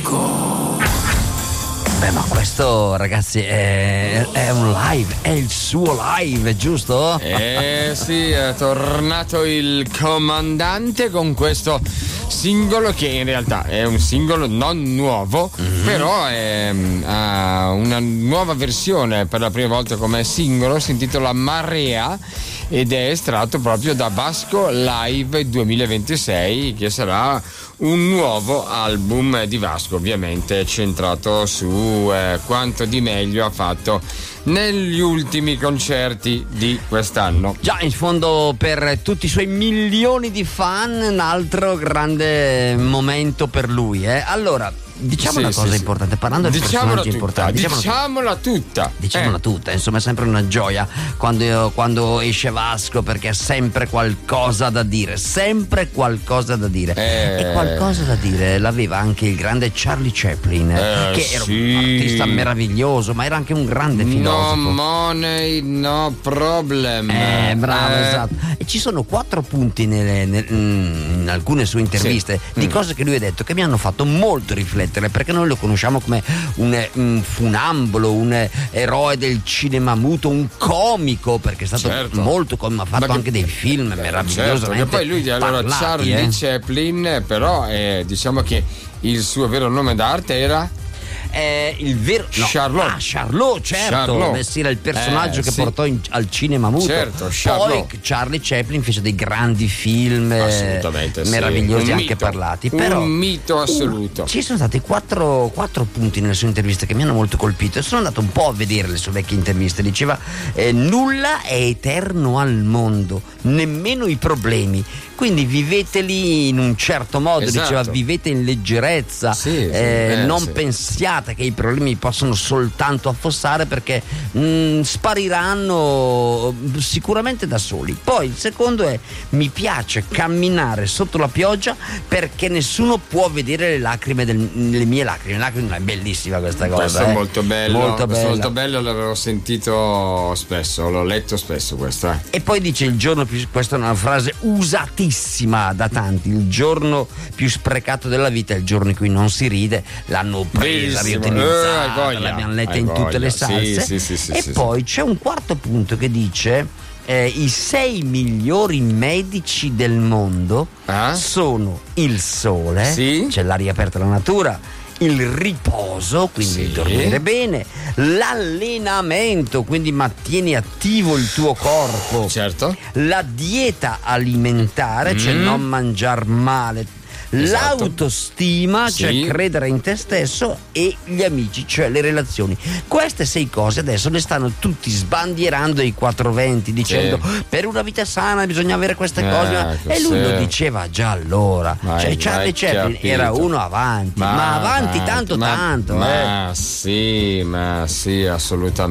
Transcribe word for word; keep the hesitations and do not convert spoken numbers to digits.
Vasco. Beh, ma questo, ragazzi, è, è un live, è il suo live, giusto? Eh sì, è tornato il comandante con questo singolo che in realtà è un singolo non nuovo, mm-hmm. però è, ha una nuova versione per la prima volta come singolo, si intitola Marea ed è estratto proprio da Vasco Live duemilaventisei, che sarà un nuovo album di Vasco, ovviamente centrato su eh, quanto di meglio ha fatto negli ultimi concerti di quest'anno. Già, in fondo, per tutti i suoi milioni di fan, un altro grande momento per lui, eh. Allora, diciamo sì, una cosa sì, importante, parlando di personaggi importanti, diciamola, diciamola tutta, diciamola eh. tutta, insomma è sempre una gioia quando, quando esce Vasco, perché ha sempre qualcosa da dire, sempre qualcosa da dire, eh. e qualcosa da dire l'aveva anche il grande Charlie Chaplin, eh, che era sì. un artista meraviglioso, ma era anche un grande filosofo. No money, no problem. Eh, bravo, eh. esatto. E ci sono quattro punti nelle, nel, in alcune sue interviste sì. di mm. cose che lui ha detto che mi hanno fatto molto riflettere, perché noi lo conosciamo come un, un funambolo, un eroe del cinema muto, un comico, perché è stato certo. molto comico, ha fatto che, anche dei film meravigliosi. Certo, e poi lui, allora, parlati, Charlie eh. Chaplin, però eh, diciamo che il suo vero nome d'arte era Eh, il vero no. Charlot. Ah, Charlot, certo. Charlot. Beh, sì, era il personaggio eh, che sì. portò in, al cinema muto. Certo, Charlot. Poi Charlie Chaplin fece dei grandi film assolutamente meravigliosi, sì. anche mito. parlati. Un però mito assoluto. Uh, ci sono stati quattro, quattro punti nelle sue interviste che mi hanno molto colpito, e sono andato un po' a vedere le sue vecchie interviste. Diceva eh, nulla è eterno al mondo, nemmeno i problemi, quindi viveteli in un certo modo. Esatto. Diceva vivete in leggerezza, sì, sì, eh, eh, non sì. pensiate che i problemi possono soltanto affossare, perché mh, spariranno sicuramente da soli. Poi il secondo è: mi piace camminare sotto la pioggia perché nessuno può vedere le lacrime del, le mie lacrime. lacrime è bellissima questa cosa. Questo eh. è molto bello, molto questo bella. molto bello, l'avevo sentito spesso, l'ho letto spesso questo. Eh. E poi dice il giorno più, questa è una frase usatissima da tanti, il giorno più sprecato della vita è il giorno in cui non si ride. L'hanno presa, riutilizzata, eh, l'abbiamo letta in tutte voglia. le salse. Sì, sì, sì, e sì, poi sì. c'è un quarto punto che dice eh, i sei migliori medici del mondo ah? sono il sole, sì? c'è l'aria aperta alla natura, il riposo, quindi sì. dormire bene, l'allenamento, quindi mantieni attivo il tuo corpo, certo. la dieta alimentare, mm. cioè non mangiar male, esatto. l'autostima, sì. cioè credere in te stesso, e gli amici, cioè le relazioni. Queste sei cose adesso le stanno tutti sbandierando ai quattrocentoventi, dicendo sì. per una vita sana bisogna avere queste eh, cose, e lui sì. lo diceva già allora. Vai, cioè Charlie Chaplin capito. era uno avanti, ma, ma avanti tanto ma, tanto ma eh. sì, ma sì, assolutamente.